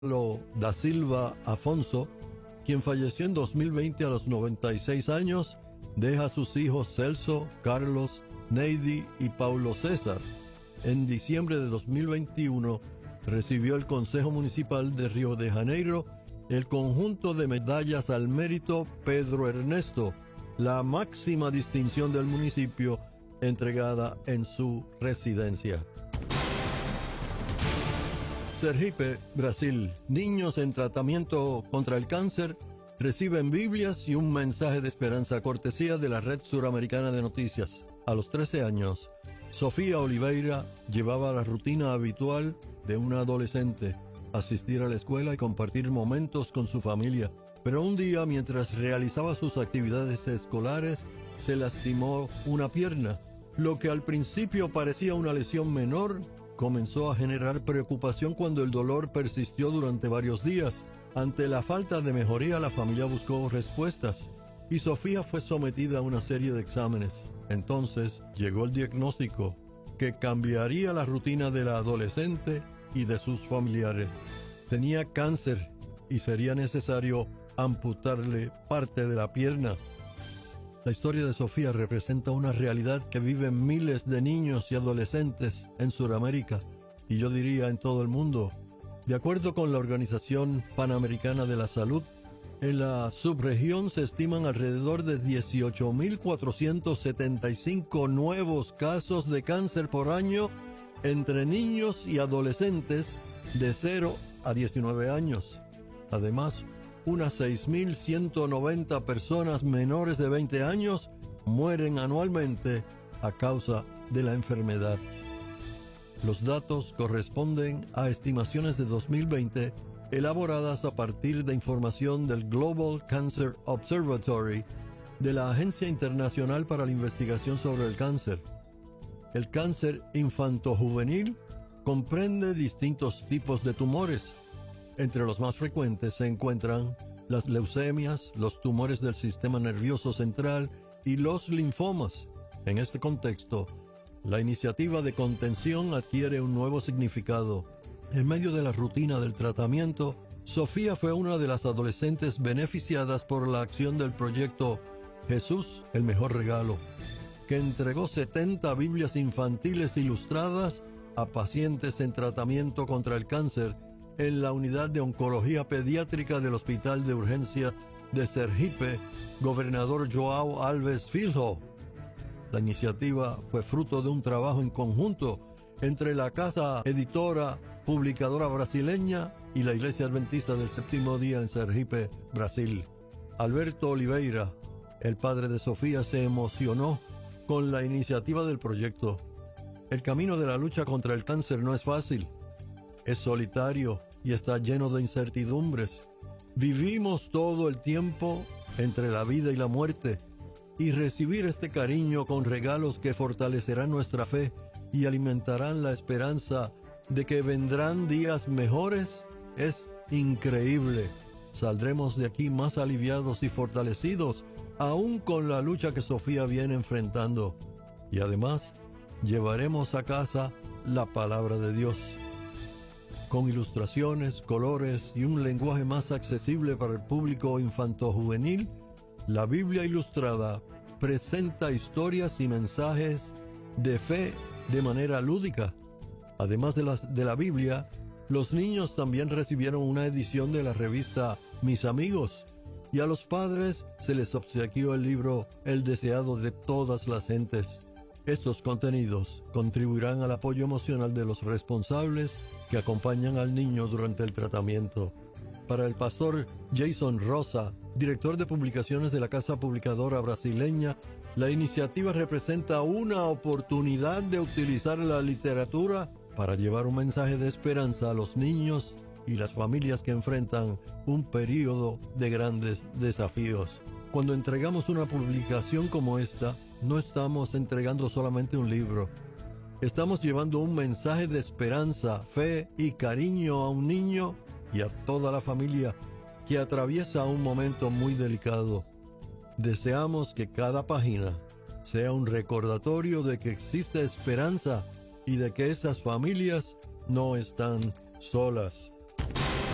Gonzalo da Silva Afonso, quien falleció en 2020 a los 96 años, deja a sus hijos Celso, Carlos, Neidi y Paulo César. En diciembre de 2021 recibió el Consejo Municipal de Río de Janeiro el conjunto de medallas al mérito Pedro Ernesto, la máxima distinción del municipio entregada en su residencia. Sergipe, Brasil. Niños en tratamiento contra el cáncer reciben Biblias y un mensaje de esperanza cortesía de la Red Suramericana de Noticias. A los 13 años, Sofía Oliveira llevaba la rutina habitual de una adolescente, asistir a la escuela y compartir momentos con su familia. Pero un día, mientras realizaba sus actividades escolares, se lastimó una pierna. Lo que al principio parecía una lesión menor, comenzó a generar preocupación cuando el dolor persistió durante varios días. Ante la falta de mejoría, la familia buscó respuestas y Sofía fue sometida a una serie de exámenes. Entonces llegó el diagnóstico que cambiaría la rutina de la adolescente y de sus familiares. Tenía cáncer y sería necesario amputarle parte de la pierna. La historia de Sofía representa una realidad que viven miles de niños y adolescentes en Sudamérica, y yo diría en todo el mundo. De acuerdo con la Organización Panamericana de la Salud, en la subregión se estiman alrededor de 18.475 nuevos casos de cáncer por año entre niños y adolescentes de 0 a 19 años. Además, unas 6.190 personas menores de 20 años mueren anualmente a causa de la enfermedad. Los datos corresponden a estimaciones de 2020 elaboradas a partir de información del Global Cancer Observatory de la Agencia Internacional para la Investigación sobre el Cáncer. El cáncer infantojuvenil comprende distintos tipos de tumores. Entre los más frecuentes se encuentran las leucemias, los tumores del sistema nervioso central y los linfomas. En este contexto, la iniciativa de contención adquiere un nuevo significado. En medio de la rutina del tratamiento, Sofía fue una de las adolescentes beneficiadas por la acción del proyecto Jesús, el mejor regalo, que entregó 70 Biblias infantiles ilustradas a pacientes en tratamiento contra el cáncer en la unidad de oncología pediátrica del Hospital de Urgencia de Sergipe, Gobernador João Alves Filho. La iniciativa fue fruto de un trabajo en conjunto entre la casa editora publicadora brasileña y la Iglesia Adventista del Séptimo Día en Sergipe, Brasil. Alberto Oliveira, el padre de Sofía, se emocionó con la iniciativa del proyecto. El camino de la lucha contra el cáncer no es fácil. Es solitario y está lleno de incertidumbres. Vivimos todo el tiempo entre la vida y la muerte, y recibir este cariño con regalos que fortalecerán nuestra fe y alimentarán la esperanza de que vendrán días mejores es increíble. Saldremos de aquí más aliviados y fortalecidos, aún con la lucha que Sofía viene enfrentando. Y además, llevaremos a casa la palabra de Dios. Con ilustraciones, colores y un lenguaje más accesible para el público infantojuvenil, la Biblia Ilustrada presenta historias y mensajes de fe de manera lúdica. Además de la Biblia, los niños también recibieron una edición de la revista Mis Amigos, y a los padres se les obsequió el libro El deseado de todas las gentes. Estos contenidos contribuirán al apoyo emocional de los responsables que acompañan al niño durante el tratamiento. Para el pastor Jason Rosa, director de publicaciones de la casa publicadora brasileña, la iniciativa representa una oportunidad de utilizar la literatura para llevar un mensaje de esperanza a los niños y las familias que enfrentan un periodo de grandes desafíos. Cuando entregamos una publicación como esta, no estamos entregando solamente un libro. Estamos llevando un mensaje de esperanza, fe y cariño a un niño y a toda la familia que atraviesa un momento muy delicado. Deseamos que cada página sea un recordatorio de que existe esperanza y de que esas familias no están solas.